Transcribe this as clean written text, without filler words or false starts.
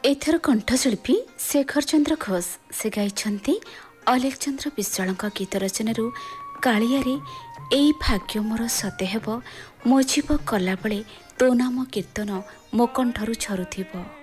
एथर कंठशिल्पी शेखर चंद्र घोष से गाई अलेख चंद्र विश्वाल गीत रचन कालियारे एई भाग्य मोर सते हेब मो जीव कला बेले तो नाम कीर्तन मो कंठरू झरुथिब।